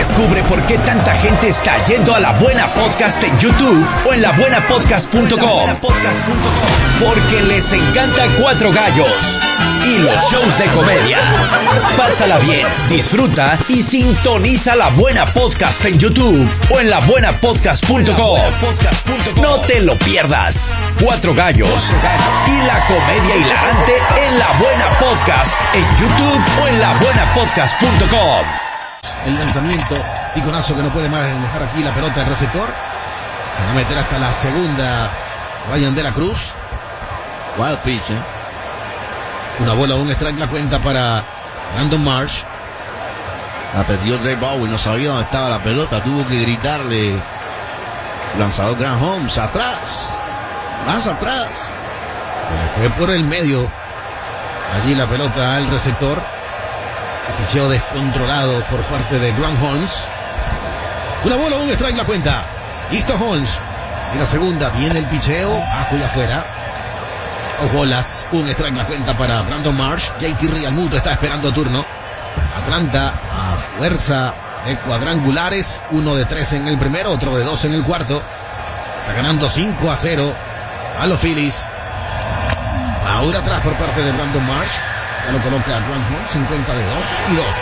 Descubre por qué tanta gente está yendo a La Buena Podcast en YouTube o en labuenapodcast.com. Porque les encanta Cuatro Gallos y los shows de comedia. Pásala bien, disfruta y sintoniza La Buena Podcast en YouTube o en labuenapodcast.com. No te lo pierdas. Cuatro Gallos y la comedia hilarante en La Buena Podcast en YouTube o en labuenapodcast.com. El lanzamiento, piconazo que no puede más dejar aquí la pelota del receptor. Se va a meter hasta la segunda Ryan de la Cruz. Wild pitch, Una bola, un strike la cuenta para Brandon Marsh. La perdió Dre Bowen, no sabía dónde estaba la pelota, tuvo que gritarle lanzador Grant Holmes, atrás, más atrás. Se le fue por el medio allí la pelota al receptor. El picheo descontrolado por parte de Grant Holmes. Una bola, un strike la cuenta. Listo Holmes. Y la segunda, viene el picheo, bajo y afuera. Dos bolas, un strike la cuenta para Brandon Marsh. JT Realmuto está esperando turno. Atlanta a fuerza de cuadrangulares. 1 de 3 en el primero, otro de 2 en el cuarto. Está ganando 5-0 a los Phillies. Ahora atrás por parte de Brandon Marsh. Ya lo coloca Grant Holmes, 50 de 2 y 2.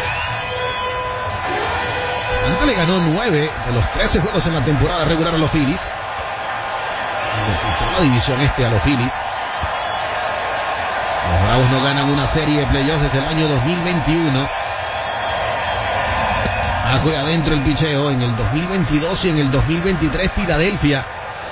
Atlanta le ganó 9 de los 13 juegos en la temporada regular a los Phillies. La división a los Phillies. Los Bravos no ganan una serie de playoffs desde el año 2021. Juega adentro el picheo en el 2022 y en el 2023 Filadelfia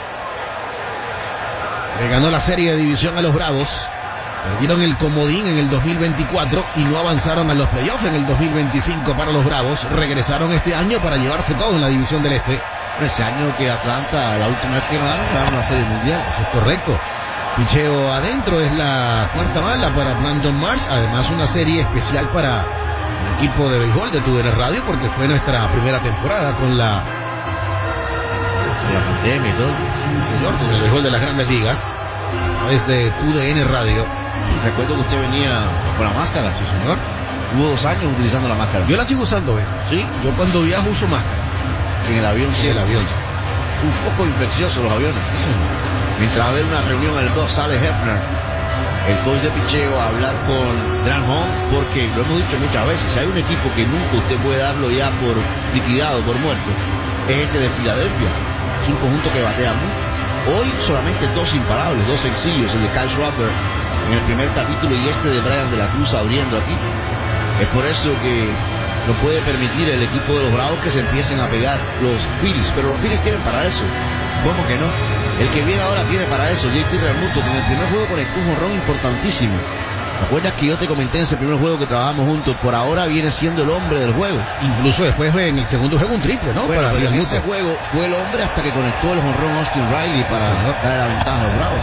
le ganó la serie de división a los Bravos. Perdieron el comodín en el 2024 y no avanzaron a los playoffs en el 2025 para los Bravos. Regresaron este año para llevarse todo en la división del este. Ese año que Atlanta, la última vez que ganaron la serie mundial. Eso es correcto. Picheo adentro es la cuarta bala para Brandon Marsh. Además una serie especial para el equipo de béisbol de TUDN Radio porque fue nuestra primera temporada con la pandemia y todo. Sí, señor, con el béisbol de las grandes ligas a través de TUDN Radio. Recuerdo que usted venía con la máscara. Sí, señor. Hubo 2 años utilizando la máscara. Yo la sigo usando, ¿ves? Sí. Yo cuando viajo uso máscara. En el avión, sí. El avión. Un poco infeccioso los aviones. Sí, señor. Mientras va a haber una reunión el coach sale Hefner, el coach de picheo, a hablar con Grant Holmes, porque lo hemos dicho muchas veces, si hay un equipo que nunca usted puede darlo ya por liquidado, por muerto, es este de Filadelfia. Es un conjunto que batea mucho. Hoy solamente 2 imparables, 2 sencillos, el de Kyle Schwarber en el primer capítulo y este de Brian de la Cruz abriendo aquí. Es por eso que no puede permitir el equipo de los Bravos que se empiecen a pegar los Phillies, pero los Phillies tienen para eso. ¿Cómo que no? El que viene ahora tiene para eso, JT Realmuto, que en el primer juego conectó un jonrón importantísimo. ¿Te acuerdas que yo te comenté en ese primer juego que trabajamos juntos? Por ahora viene siendo el hombre del juego. Incluso después en el segundo juego un triple, ¿no? Bueno, pero en ese juego fue el hombre hasta que conectó el jonrón Austin Riley para darle la ventaja a los Bravos.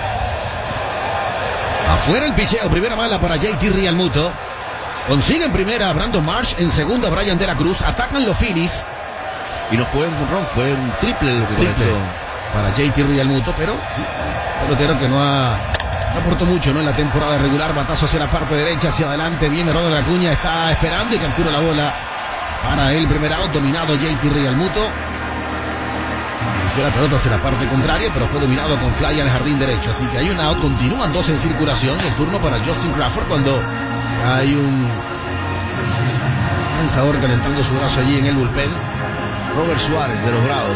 Afuera el picheo, primera bala para JT Realmuto. Consiguen primera a Brandon Marsh, en segunda Brian de la Cruz. Atacan los Phillies. Y no fue un jonrón, fue un triple lo que conectó para JT Realmuto, pero sí, pelotero que no aportó mucho, ¿no? En la temporada regular. Batazo hacia la parte derecha, hacia adelante, viene Ronald Acuña, está esperando y captura la bola para el primer out, dominado JT Realmuto. Fue la pelota hacia la parte contraria, pero fue dominado con fly al jardín derecho, así que hay un out, continúan 2 en circulación, el turno para Justin Crawford cuando hay un lanzador calentando su brazo allí en el bullpen. Robert Suárez de los Bravos,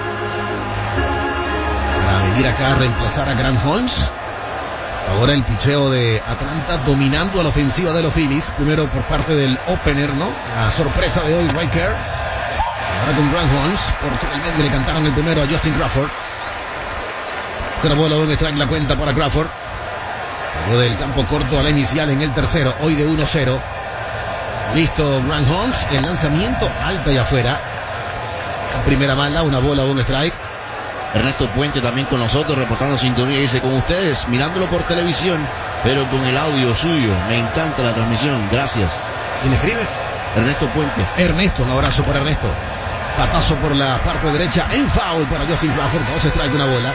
para venir acá a reemplazar a Grant Holmes. Ahora el picheo de Atlanta dominando a la ofensiva de los Phillies. Primero por parte del opener, ¿no? La sorpresa de hoy, Right Care. Ahora con Grant Holmes. Por todo el medio le cantaron el primero a Justin Crawford. Se la bola, un strike la cuenta para Crawford. Luego del campo corto a la inicial en el tercero. Hoy de 1-0. Listo Grant Holmes. El lanzamiento alta y afuera. Primera bala, una bola, un strike. Ernesto Puente también con nosotros reportando sintonía, dice con ustedes, mirándolo por televisión, pero con el audio suyo. Me encanta la transmisión, gracias. ¿Quién escribe? Ernesto Puente. Ernesto, un abrazo para Ernesto. Patazo por la parte derecha en foul para Justin Crawford. 2 strike, una bola.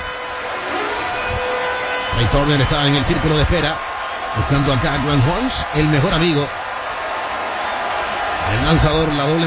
Ray Turner está en el círculo de espera, buscando acá a Grant Holmes, el mejor amigo. El lanzador, la doble